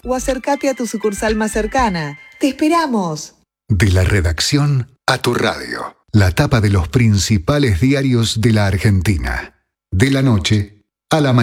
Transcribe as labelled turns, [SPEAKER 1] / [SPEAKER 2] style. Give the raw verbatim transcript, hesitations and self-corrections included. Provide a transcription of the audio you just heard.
[SPEAKER 1] o acércate a tu sucursal más cercana. ¡Te esperamos!
[SPEAKER 2] De la redacción a tu radio. La tapa de los principales diarios de la Argentina. De la noche a la mañana.